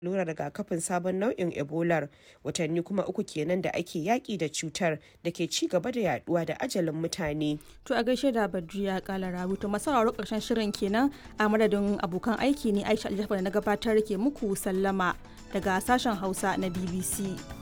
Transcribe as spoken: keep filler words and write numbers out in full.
allurar rigakafin sabon nau'in ebolar watanni kuma uku kenan da ake yaƙi da cutar da ke ci gaba da yaduwa da ajalin mutane. To a gaishe da Badriya Kala Rabu to masauraro ƙarshen shirin kenan a madadin abokan aiki ne Aisha Aljafar da na gabatar ke muku sallama daga sashen Hausa na B B C.